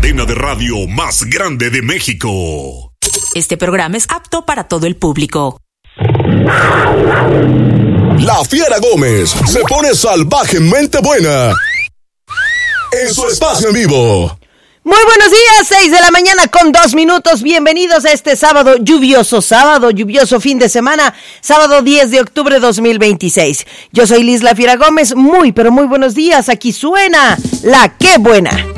cadena de radio más grande de México. Este programa es apto para todo el público. La Fiera Gómez se pone salvajemente buena en su espacio en vivo. Muy buenos días, 6 de la mañana con 2 minutos. Bienvenidos a este sábado, lluvioso fin de semana, sábado 10 de octubre 2026. Yo soy Liz La Fiera Gómez, muy pero muy buenos días. Aquí suena La Qué Buena.